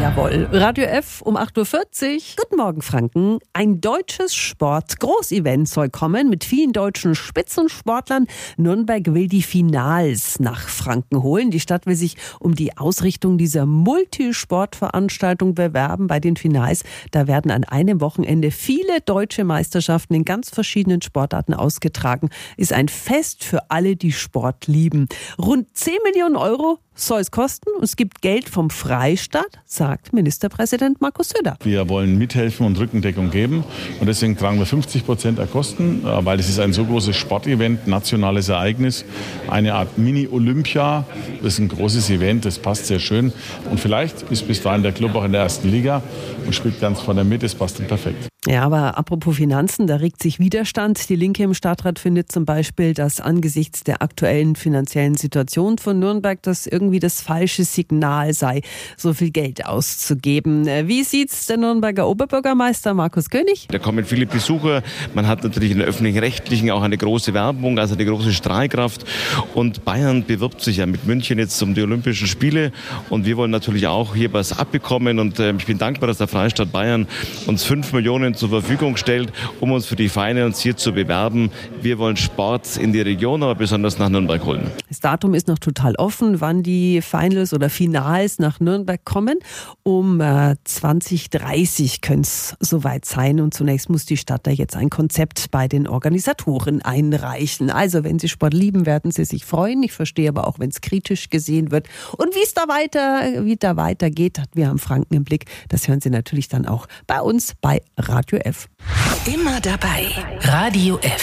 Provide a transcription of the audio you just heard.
Jawohl. Radio F um 8.40 Uhr. Guten Morgen, Franken. Ein deutsches Sport-Großevent soll kommen mit vielen deutschen Spitzensportlern. Nürnberg will die Finals nach Franken holen. Die Stadt will sich um die Ausrichtung dieser Multisportveranstaltung bewerben. Bei den Finals, da werden an einem Wochenende viele deutsche Meisterschaften in ganz verschiedenen Sportarten ausgetragen. Ist ein Fest für alle, die Sport lieben. Rund 10 Millionen Euro soll es kosten. Es gibt Geld vom Freistaat, sagt Ministerpräsident Markus Söder. Wir wollen mithelfen und Rückendeckung geben und deswegen tragen wir 50% der Kosten, weil es ist ein so großes Sportevent, nationales Ereignis, eine Art Mini-Olympia. Das ist ein großes Event, das passt sehr schön und vielleicht ist bis dahin der Club auch in der ersten Liga und spielt ganz vorne mit, das passt dann perfekt. Ja, aber apropos Finanzen, da regt sich Widerstand. Die Linke im Stadtrat findet zum Beispiel, dass angesichts der aktuellen finanziellen Situation von Nürnberg das irgendwie das falsche Signal sei, so viel Geld auszugeben. Wie sieht's der Nürnberger Oberbürgermeister Markus König? Da kommen viele Besucher. Man hat natürlich in der öffentlich-rechtlichen auch eine große Werbung, also eine große Strahlkraft. Und Bayern bewirbt sich ja mit München jetzt um die Olympischen Spiele. Und wir wollen natürlich auch hier was abbekommen. Und ich bin dankbar, dass der Freistaat Bayern uns 5 Millionen zur Verfügung stellt, um uns für die Finals hier zu bewerben. Wir wollen Sport in die Region, aber besonders nach Nürnberg holen. Das Datum ist noch total offen, wann die Finals oder Finals nach Nürnberg kommen. Um 2030 könnte es soweit sein. Und zunächst muss die Stadt da jetzt ein Konzept bei den Organisatoren einreichen. Also wenn Sie Sport lieben, werden Sie sich freuen. Ich verstehe aber auch, wenn es kritisch gesehen wird. Und wie es da weitergeht, wir haben Franken im Blick. Das hören Sie natürlich dann auch bei uns bei Radio F. Immer dabei. Radio F.